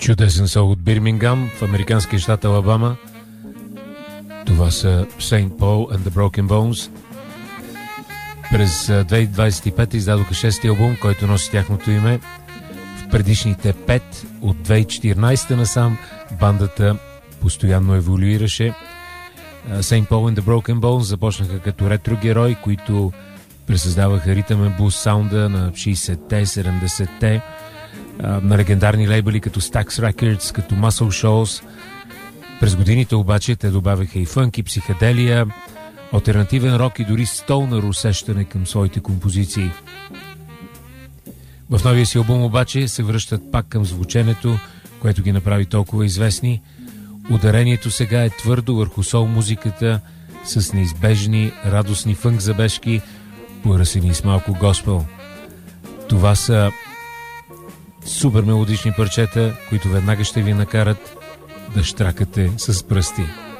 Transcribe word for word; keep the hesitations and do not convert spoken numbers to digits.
Чудесен сол от Бирмингам в американския щат Алабама. Това са Saint Paul and the Broken Bones. През две хиляди двадесет и пета издадоха шести албум, който носи тяхното име. В предишните пет от две хиляди и четиринадесета насам бандата постоянно еволюираше. Saint Paul and the Broken Bones започнаха като ретро герои, които пресъздаваха ритъмен блуз саунда на шейсетте, седемдесетте, на легендарни лейбъли като Stax Records, като Muscle Shoals. През годините обаче те добавяха и фънки, психоделия, алтернативен рок и дори стоунър усещане към своите композиции. В новия си албум обаче се връщат пак към звученето, което ги направи толкова известни. Ударението сега е твърдо върху сол музиката с неизбежни, радостни фънк забежки, поръсени с малко госпел. Това са супер мелодични парчета, които веднага ще ви накарат да щракате с пръсти.